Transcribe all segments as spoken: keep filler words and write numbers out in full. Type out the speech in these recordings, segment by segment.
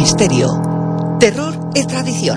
misterio, terror e tradición.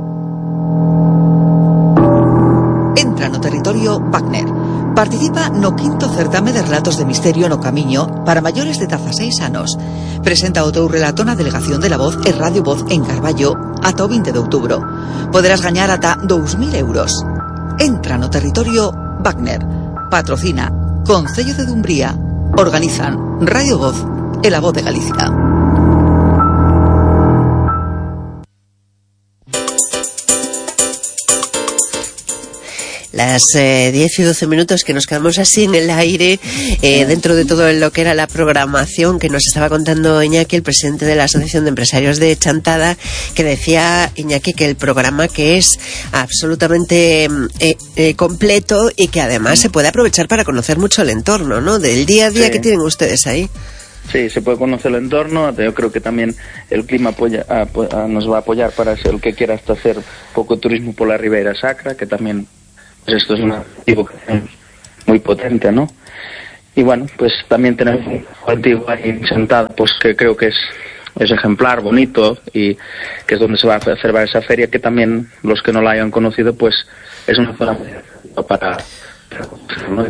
Entra no territorio Wagner. Participa no quinto certame de relatos de misterio no Camiño para maiores de dezaseis anos. Presenta o teu relato na Delegación de la Voz e Radio Voz en Carballo ata o vinte de outubro. Poderás gañar ata dous mil euros. Entra no territorio Wagner. Patrocina Concello de Dumbría. Organizan Radio Voz e La Voz de Galicia. Las eh, diez y doce minutos que nos quedamos así en el aire, eh, dentro de todo lo que era la programación que nos estaba contando Iñaki, el presidente de la Asociación de Empresarios de Chantada, que decía, Iñaki, que el programa que es absolutamente eh, eh, completo y que además se puede aprovechar para conocer mucho el entorno, ¿no? Del día a día sí. Que tienen ustedes ahí. Sí, se puede conocer el entorno. Yo creo que también el clima apoya, a, a, nos va a apoyar para ser el que quiera hasta hacer poco turismo por la Ribeira Sacra, que también... Pues esto es un activo que tenemos muy potente, ¿no? Y bueno, pues también tenemos un activo ahí sentado, pues que creo que es, es ejemplar, bonito, y que es donde se va a hacer esa feria, que también los que no la hayan conocido, pues es una zona para... ¿no?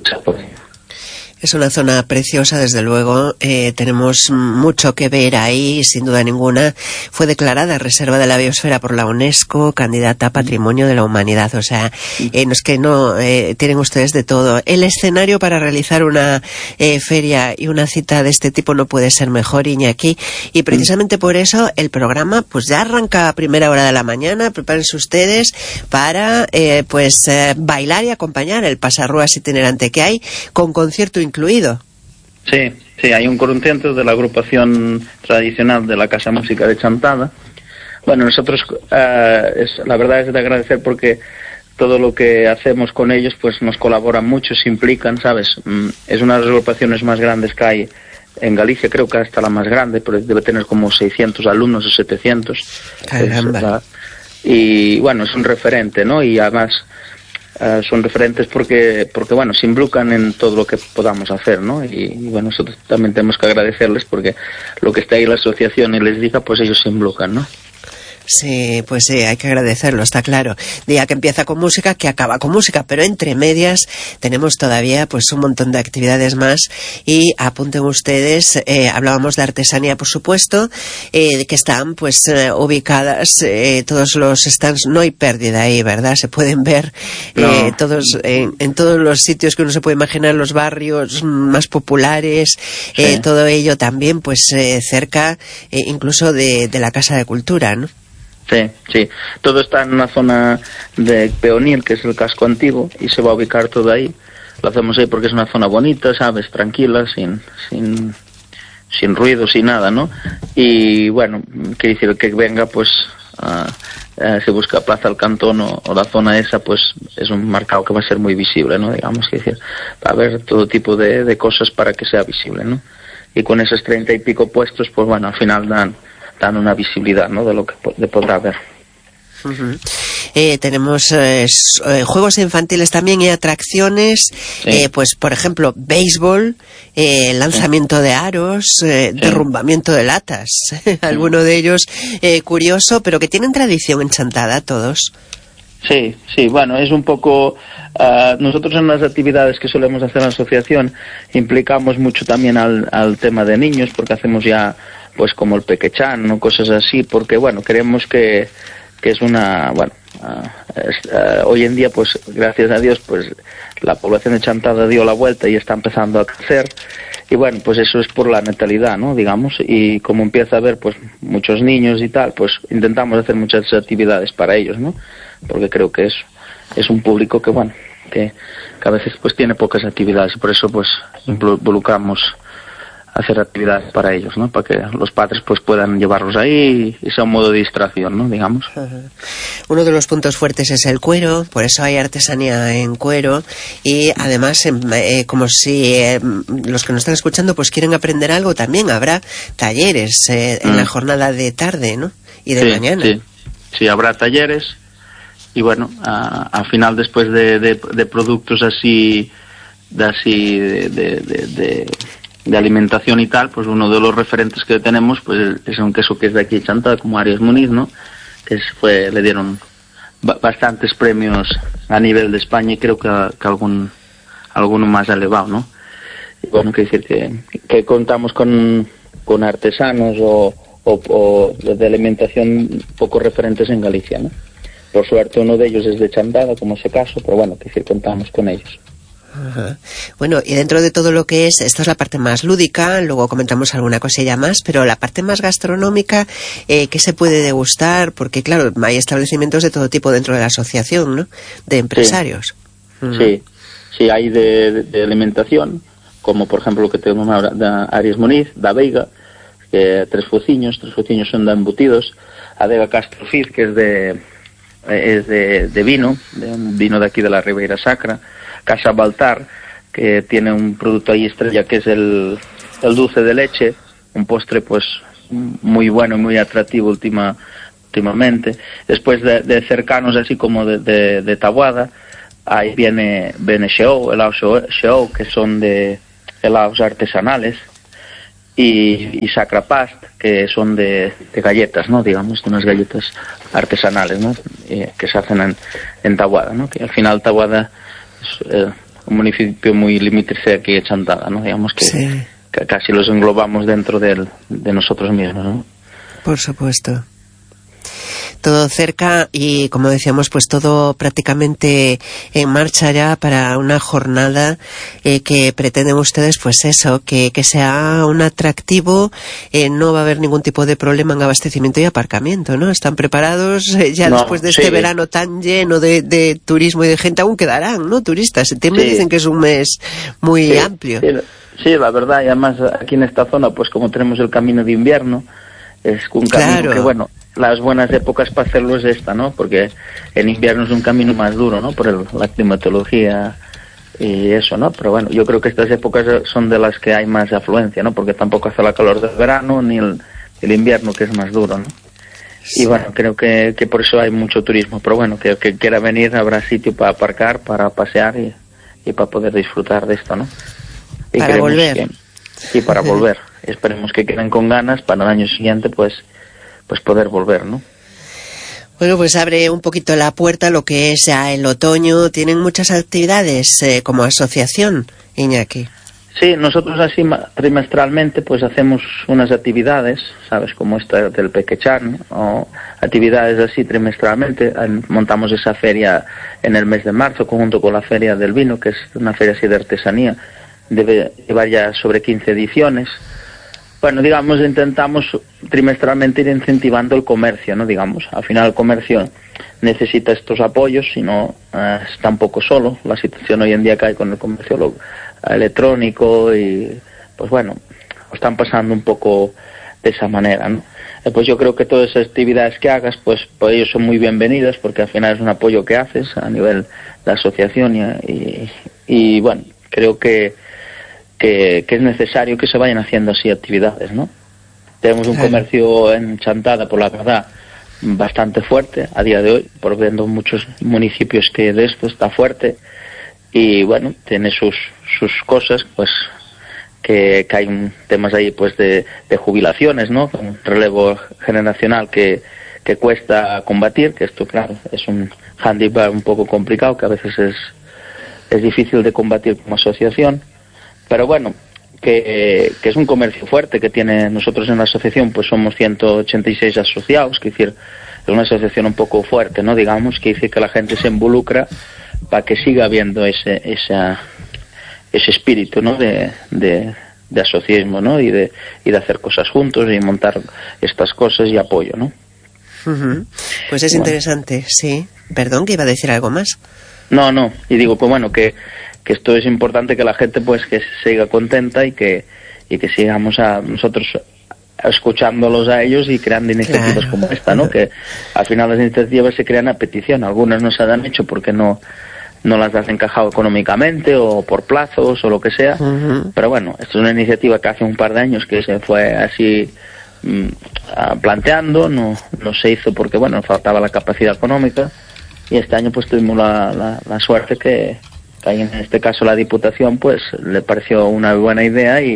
Es una zona preciosa, desde luego. Eh, tenemos mucho que ver ahí, sin duda ninguna. Fue declarada Reserva de la Biosfera por la UNESCO, candidata a Patrimonio de la Humanidad. O sea, eh, no es que no, eh, tienen ustedes de todo. El escenario para realizar una eh, feria y una cita de este tipo no puede ser mejor, Iñaki. Y precisamente por eso el programa pues ya arranca a primera hora de la mañana. Prepárense ustedes para eh, pues eh, bailar y acompañar el pasarruas itinerante que hay, con concierto incluido. Sí, sí, hay un concierto de la agrupación tradicional de la Casa Música de Chantada. Bueno, nosotros, uh, es, la verdad es de agradecer porque todo lo que hacemos con ellos pues nos colaboran mucho, se implican, ¿sabes? Mm, es una de las agrupaciones más grandes que hay en Galicia, creo que hasta la más grande, pero debe tener como seiscientos alumnos o setecientos. Caramba. Es, y bueno, es un referente, ¿no? Y además... Uh, son referentes porque, porque bueno, se involucran en todo lo que podamos hacer, ¿no? Y, y bueno, nosotros también tenemos que agradecerles porque lo que está ahí la asociación y les diga, pues ellos se involucran, ¿no? Sí, pues sí, hay que agradecerlo, está claro. Día que empieza con música, que acaba con música, pero entre medias tenemos todavía pues un montón de actividades más y apunten ustedes, eh, hablábamos de artesanía, por supuesto, eh, que están pues eh, ubicadas, eh, todos los stands, no hay pérdida ahí, ¿verdad? Se pueden ver no. eh, todos en, en todos los sitios que uno se puede imaginar, los barrios más populares, sí. eh, todo ello también pues eh, cerca eh, incluso de, de la Casa de Cultura, ¿no? Sí, sí. Todo está en una zona de Peonil, que es el casco antiguo, y se va a ubicar todo ahí. Lo hacemos ahí porque es una zona bonita, ¿sabes? Tranquila, sin sin sin ruido, sin nada, ¿no? Y bueno, quiere decir, el que venga, pues, uh, uh, se busca Plaza del Cantón o, o la zona esa, pues es un mercado que va a ser muy visible, ¿no? Digamos, que decir, va a haber todo tipo de, de cosas para que sea visible, ¿no? Y con esos treinta y pico puestos, pues bueno, al final dan... dan una visibilidad, ¿no?, de lo que de podrá haber. Uh-huh. Eh, tenemos eh, eh, juegos infantiles también y atracciones, sí. eh, pues por ejemplo béisbol, eh, lanzamiento sí. de aros, eh, sí. derrumbamiento de latas, alguno de ellos eh, curioso, pero que tienen tradición en Chantada todos. Sí, sí, bueno, es un poco... Uh, nosotros en las actividades que solemos hacer en la asociación implicamos mucho también al, al tema de niños, porque hacemos ya pues como el pequechán o cosas así, porque bueno, creemos que, que es una... bueno, uh, es, uh, hoy en día pues gracias a Dios pues la población de Chantada dio la vuelta y está empezando a crecer, y bueno, pues eso es por la natalidad, ¿no?, digamos, y como empieza a haber pues muchos niños y tal, pues intentamos hacer muchas actividades para ellos, ¿no?, porque creo que es es un público que bueno que, que a veces pues tiene pocas actividades, y por eso pues involucramos hacer actividades para ellos, ¿no?, para que los padres pues puedan llevarlos ahí y sea un modo de distracción, ¿no?, digamos. Uno de los puntos fuertes es el cuero, por eso hay artesanía en cuero, y además eh, como si eh, los que nos están escuchando pues quieren aprender algo, también habrá talleres eh, en mm. la jornada de tarde, ¿no?, y de sí, mañana. Sí, sí, habrá talleres. Y bueno, al final después de, de, de productos así, de así, de, de, de, de de alimentación y tal, pues uno de los referentes que tenemos pues es un queso que es de aquí de Chantada, como Arias Muniz, ¿no? Que es, fue, le dieron ba- bastantes premios a nivel de España y creo que, que algún alguno más elevado, ¿no? Y bueno, quiere decir que, que contamos con, con artesanos o, o, o de alimentación poco referentes en Galicia, ¿no? Por suerte uno de ellos es de Chantada, como ese caso, pero bueno, quiere decir, contamos con ellos. Ajá. Bueno, y dentro de todo lo que es, esta es la parte más lúdica, luego comentamos alguna cosilla más, pero la parte más gastronómica, eh, ¿qué se puede degustar? Porque claro, hay establecimientos de todo tipo dentro de la asociación, ¿no? De empresarios. Sí, uh-huh. sí, sí, hay de, de, de alimentación, como por ejemplo lo que tenemos ahora de Arias Muniz, da Veiga, que tres fociños, tres fociños son de embutidos, Adega Castro Fiz, que es de es de, de vino, de un vino de aquí de la Ribeira Sacra, Casa Baltar, que tiene un producto ahí estrella que es el, el dulce de leche, un postre pues muy bueno y muy atractivo última, últimamente. Después de, de cercanos así como de, de, de Taboada, ahí viene, viene Xeou, helados Xeou, que son de helados artesanales, y, y Sacrapast, que son de, de galletas, ¿no? Digamos, de unas galletas artesanales, ¿no? Eh, que se hacen en, en Taboada, ¿no? Que al final Taboada es eh, un municipio muy limítrofe aquí de Chantada, ¿no? Digamos que, sí. que casi los englobamos dentro del, de nosotros mismos, ¿no? Por supuesto. Todo cerca y, como decíamos, pues todo prácticamente en marcha ya para una jornada eh, que pretenden ustedes, pues eso, que, que sea un atractivo, eh, no va a haber ningún tipo de problema en abastecimiento y aparcamiento, ¿no? Están preparados eh, ya no, después de este sí. verano tan lleno de, de turismo y de gente, aún quedarán, ¿no? Turistas. Septiembre sí. dicen que es un mes muy sí, amplio. Sí, sí, la verdad, y además aquí en esta zona, pues como tenemos el camino de invierno, es un camino claro. que, bueno, las buenas épocas para hacerlo es esta, ¿no? Porque en invierno es un camino más duro, ¿no? Por el, la climatología y eso, ¿no? Pero bueno, yo creo que estas épocas son de las que hay más afluencia, ¿no? Porque tampoco hace la calor del verano ni el, el invierno, que es más duro, ¿no? Sí. Y bueno, creo que, que por eso hay mucho turismo. Pero bueno, que, que quiera venir habrá sitio para aparcar, para pasear y, y para poder disfrutar de esto, ¿no? Y para volver. Que, sí, para volver. Esperemos que queden con ganas para el año siguiente, pues pues poder volver, ¿no? Bueno, pues abre un poquito la puerta lo que es ya el otoño. Tienen muchas actividades eh, como asociación, Iñaki. Sí, nosotros así trimestralmente pues hacemos unas actividades, ¿sabes? Como esta del Pequechán, o actividades así trimestralmente. Montamos esa feria en el mes de marzo, junto con la Feria del Vino, que es una feria así de artesanía. Debe llevar ya sobre quince ediciones. Bueno, digamos, intentamos trimestralmente ir incentivando el comercio, ¿no? Digamos, al final el comercio necesita estos apoyos, si no eh, está un poco solo. La situación hoy en día que hay con el comercio lo, electrónico y, pues bueno, lo están pasando un poco de esa manera, ¿no? Eh, pues yo creo que todas esas actividades que hagas, pues, pues ellos son muy bienvenidas, porque al final es un apoyo que haces a nivel de asociación y, y, y bueno, creo que Que, que es necesario que se vayan haciendo así actividades, ¿no? Tenemos un comercio en Chantada, por la verdad, bastante fuerte a día de hoy, por viendo muchos municipios que de esto está fuerte, y bueno, tiene sus sus cosas, pues que, que hay un, temas ahí pues de, de jubilaciones, ¿no? Un relevo generacional que, que cuesta combatir, que esto claro es un handicap un poco complicado, que a veces es, es difícil de combatir como asociación. Pero bueno, que, que es un comercio fuerte que tiene, nosotros en la asociación pues somos ciento ochenta y seis asociados, que decir, es una asociación un poco fuerte, ¿no? Digamos, que dice que la gente se involucra para que siga habiendo ese esa, ese espíritu, ¿no? De, de, de asociacionismo, ¿no? Y de, y de hacer cosas juntos y montar estas cosas y apoyo, ¿no? Uh-huh. Pues es bueno. Interesante, sí. Perdón, que iba a decir algo más. No, no, y digo, pues bueno, que que esto es importante, que la gente pues que siga contenta y que y que sigamos a nosotros escuchándolos a ellos y creando iniciativas claro. como esta, ¿no? Que al final las iniciativas se crean a petición, algunas no se han hecho porque no no las has encajado económicamente o por plazos o lo que sea, uh-huh. pero bueno, esto es una iniciativa que hace un par de años que se fue así mmm, planteando, no no se hizo porque bueno, faltaba la capacidad económica, y este año pues tuvimos la, la, la suerte que ahí en este caso la Diputación pues le pareció una buena idea y,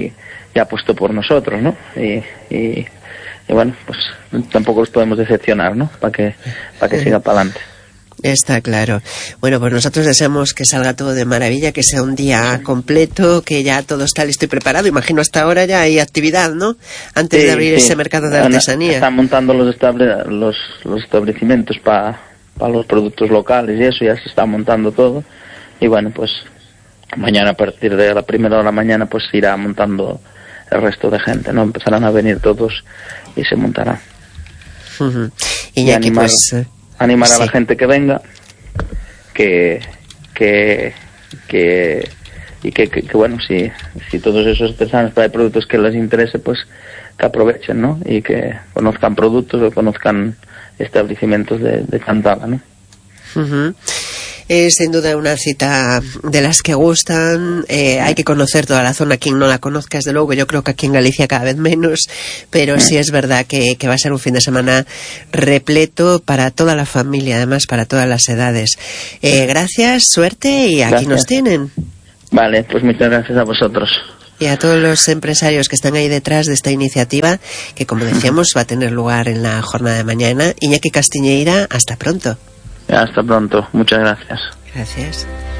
ya puesto por nosotros, ¿no? Y, y, y bueno, pues tampoco los podemos decepcionar, ¿no? Para que, para que siga para adelante. Está claro. Bueno, pues nosotros deseamos que salga todo de maravilla, que sea un día completo, que ya todo está listo y preparado. Imagino hasta ahora ya hay actividad, ¿no? Antes sí, de abrir sí. ese mercado de artesanía. Están montando los, estable, los, los establecimientos para pa los productos locales y eso, ya se está montando todo. Y bueno, pues mañana a partir de la primera hora de la mañana pues irá montando el resto de gente, ¿no? Empezarán a venir todos y se montará. Uh-huh. Y ya aquí pues... Eh... animar a sí. la gente que venga, que que que y que, que, que bueno, si si todos esos artesanos traen productos que les interese, pues que aprovechen, ¿no? Y que conozcan productos o conozcan establecimientos de, de Chantada, ¿no? Uh-huh. Es sin duda una cita de las que gustan. Eh, hay que conocer toda la zona. Quien no la conozca, desde luego, yo creo que aquí en Galicia cada vez menos, pero sí es verdad que, que va a ser un fin de semana repleto para toda la familia, además para todas las edades. Eh, gracias, suerte y aquí Gracias. Nos tienen. Vale, pues muchas gracias a vosotros. Y a todos los empresarios que están ahí detrás de esta iniciativa, que como decíamos va a tener lugar en la jornada de mañana. Iñaki Castiñeira, hasta pronto. Hasta pronto, muchas gracias. Gracias.